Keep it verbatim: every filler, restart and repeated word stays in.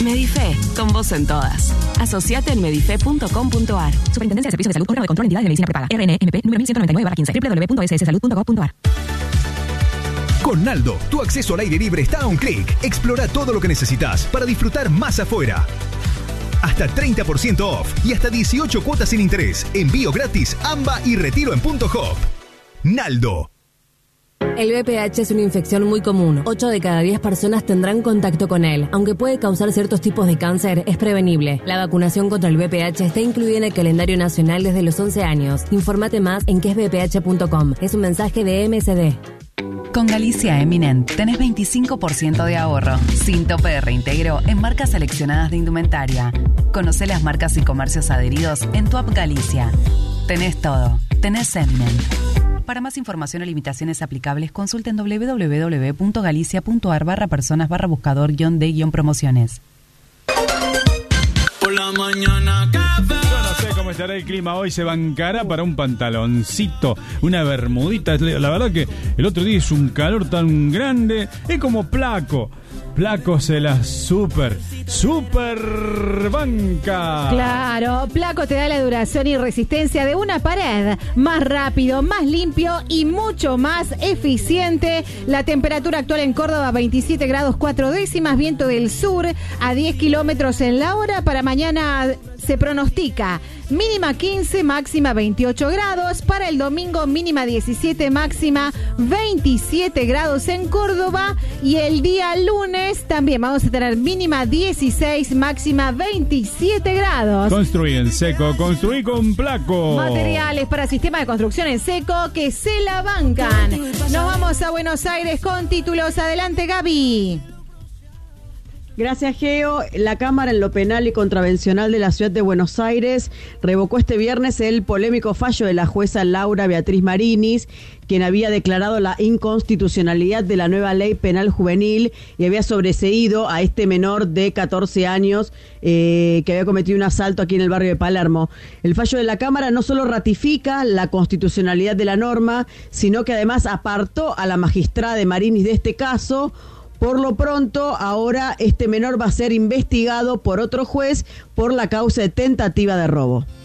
Medife, con vos en todas. Asociate en medife punto com punto ar. Superintendencia de Servicios de Salud, órgano de control de entidades de medicina prepaga. R N M P número mil ciento noventa y nueve barra quince. doble u doble u doble u punto ese ese salud punto gov punto ar. Con Naldo, tu acceso al aire libre está a un clic. Explora todo lo que necesitas para disfrutar más afuera. Hasta treinta por ciento off y hasta dieciocho cuotas sin interés. Envío gratis, AMBA y retiro en punto hop. Naldo. El V P H es una infección muy común. ocho de cada diez personas tendrán contacto con él. Aunque puede causar ciertos tipos de cáncer, es prevenible. La vacunación contra el V P H está incluida en el calendario nacional desde los once años. Infórmate más en que es v p h punto com. Es un mensaje de M S D. Con Galicia Eminent tenés veinticinco por ciento de ahorro, sin tope de reintegro en marcas seleccionadas de indumentaria. Conocé las marcas y comercios adheridos en tu app Galicia. Tenés todo. Tenés Eminent. Para más información o limitaciones aplicables, consulten doble u doble u doble u punto galicia punto ar barra personas barra buscador guión de guión promociones. Por la mañana café. Yo no sé cómo estará el clima hoy. Se bancará para un pantaloncito, una bermudita. La verdad que el otro día hizo un calor tan grande. Es como Placo. Placo se la super, super banca. Claro, Placo te da la duración y resistencia de una pared. Más rápido, más limpio y mucho más eficiente. La temperatura actual en Córdoba, veintisiete grados cuatro décimas, viento del sur a diez kilómetros en la hora. Para mañana se pronostica mínima quince, máxima veintiocho grados. Para el domingo, mínima diecisiete, máxima veintisiete grados en Córdoba. Y el día lunes también vamos a tener mínima dieciséis, máxima veintisiete grados. Construí en seco, construí con Placo. Materiales para sistema de construcción en seco que se la bancan. Nos vamos a Buenos Aires con títulos. Adelante, Gaby. Gracias, Geo. La Cámara en lo Penal y Contravencional de la Ciudad de Buenos Aires revocó este viernes el polémico fallo de la jueza Laura Beatriz Marinis, quien había declarado la inconstitucionalidad de la nueva ley penal juvenil y había sobreseído a este menor de catorce años eh, que había cometido un asalto aquí en el barrio de Palermo. El fallo de la Cámara no solo ratifica la constitucionalidad de la norma, sino que además apartó a la magistrada de Marinis de este caso. Por lo pronto, ahora este menor va a ser investigado por otro juez por la causa de tentativa de robo.